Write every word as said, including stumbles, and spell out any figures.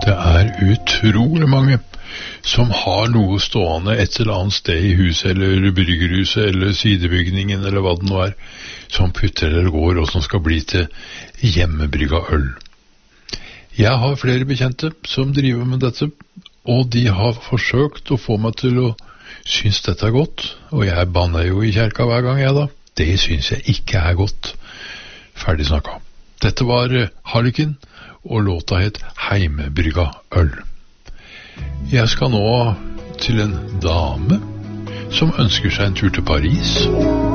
Det er utrolig mange som har noe stående et eller annet sted i huset, eller bryggerhuset, eller sidebygningen, eller hva det nå er, som putter eller går, og som skal bli til hjemmebrygga øl. Jeg har flere bekjente som driver med dette, og de har forsøkt å få meg til å synes dette er godt, og jeg banner jo i kjerka hver gang jeg da. Det synes jeg ikke er godt. Ferdig snakka. Dette var Harlekin, og låta het Heimebrygga øl. Jeg skal nå til en dame som ønsker seg en tur til Paris.